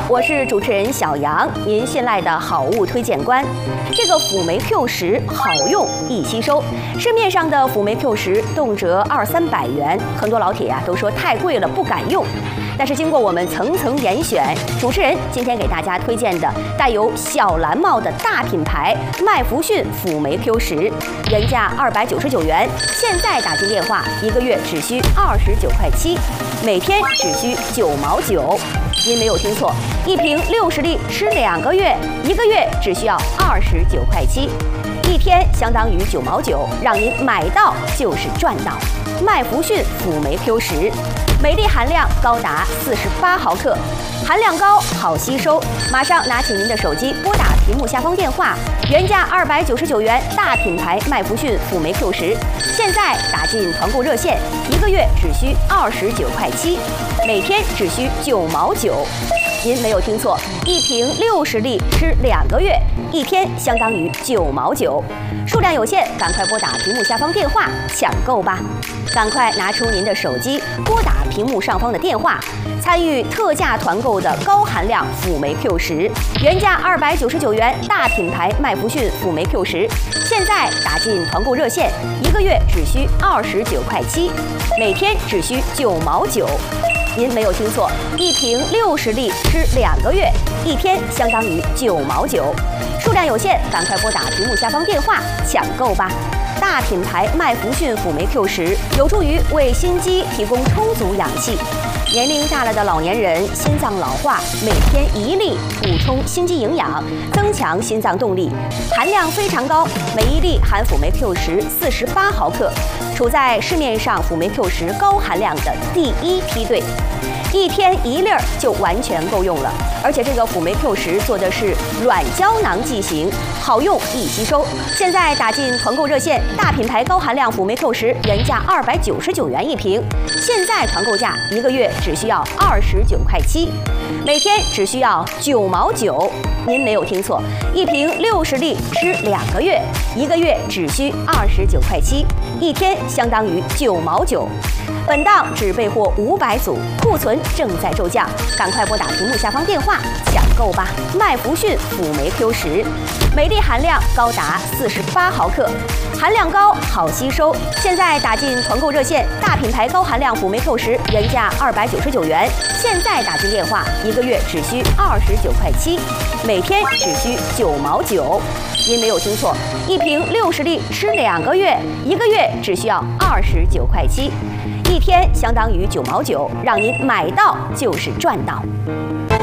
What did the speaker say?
我是主持人小杨，您信赖的好物推荐官。这个辅酶 Q10好用易吸收，市面上的辅酶 Q10动辄200-300元，很多老铁都说太贵了不敢用。但是经过我们层层严选，主持人今天给大家推荐的带有小蓝帽的大品牌麦弗逊辅酶 Q10，原价299元，现在打进电话1个月只需29块7，每天只需9毛9。您没有听错，一瓶60粒吃2个月，1个月只需要29块7，一天相当于9毛9，让您买到就是赚到。麦弗逊辅酶 Q10。每粒含量高达48毫克，含量高，好吸收。马上拿起您的手机，拨打屏幕下方电话，原价299元，大品牌麦弗逊辅酶 Q10，现在打进团购热线，1个月只需29块7，每天只需9毛9。您没有听错，一瓶60粒吃2个月，一天相当于9毛9，数量有限，赶快拨打屏幕下方电话抢购吧！赶快拿出您的手机，拨打屏幕上方的电话，参与特价团购的高含量辅酶 Q10，原价299元，大品牌麦弗逊辅酶 Q10，现在打进团购热线，1个月只需29块7，每天只需9毛9。您没有听错，一瓶60粒吃2个月，一天相当于9毛9，数量有限，赶快拨打屏幕下方电话抢购吧！大品牌麦弗逊辅酶 Q10有助于为心肌提供充足氧气。年龄大了的老年人心脏老化，每天1粒补充心肌营养，增强心脏动力，含量非常高，每一粒含辅酶 Q10 48毫克，处在市面上辅酶 Q10高含量的第1梯队。一天1粒就完全够用了，而且这个辅酶 Q10做的是软胶囊剂型，好用易吸收。现在打进团购热线，大品牌高含量辅酶 Q10原价299元一瓶，现在团购价1个月只需要29块7，每天只需要9毛9。您没有听错，一瓶60粒吃2个月，1个月只需29块7，一天相当于9毛9。本档只备货500组，库存正在骤降，赶快拨打屏幕下方电话抢购吧！麦弗逊辅酶 Q10，每粒含量高达48毫克，含量高，好吸收。现在打进团购热线，大品牌高含量辅酶 Q10原价299元，现在打进电话1个月只需29块7，每天只需9毛9。您没有听错，一瓶60粒吃2个月，1个月只需要29块7，一天相当于9毛9，让您买到就是赚到。